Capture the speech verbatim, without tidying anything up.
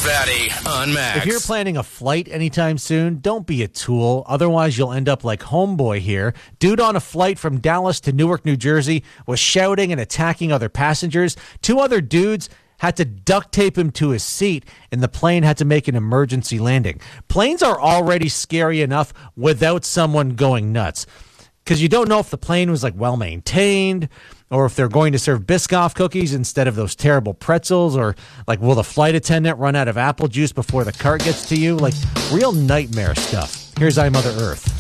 Fatty on Max. If you're planning a flight anytime soon, don't be a tool. Otherwise, you'll end up like Homeboy here. Dude on a flight from Dallas to Newark, New Jersey was shouting and attacking other passengers. Two other dudes had to duct tape him to his seat, and the plane had to make an emergency landing. Planes are already scary enough without someone going nuts, because you don't know if the plane was like well maintained, or if they're going to serve Biscoff cookies instead of those terrible pretzels, or like will the flight attendant run out of apple juice before the cart gets to you? Like real nightmare stuff. Here's I, Mother Earth.